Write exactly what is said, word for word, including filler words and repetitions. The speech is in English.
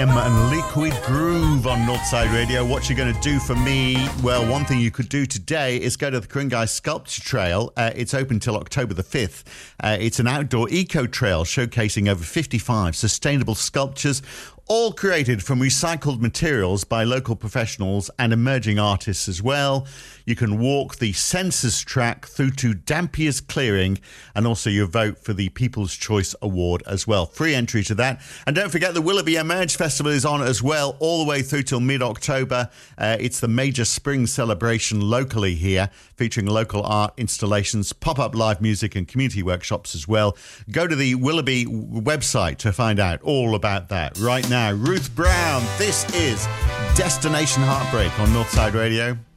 M and Liquid Groove on Northside Radio. What you're going to do for me? Well, one thing you could do today is go to the Ku-ring-gai Sculpture Trail. Uh, it's open till October the fifth. Uh, it's an outdoor eco trail showcasing over fifty-five sustainable sculptures, all created from recycled materials by local professionals and emerging artists as well. You can walk the census track through to Dampier's Clearing, and also you vote for the People's Choice Award as well. Free entry to that. And don't forget the Willoughby Emerge Festival is on as well, all the way through till mid-October. Uh, it's the major spring celebration locally here, featuring local art installations, pop-up live music and community workshops as well. Go to the Willoughby website to find out all about that. Right now, Ruth Brown, this is Destination Heartbreak on Northside Radio.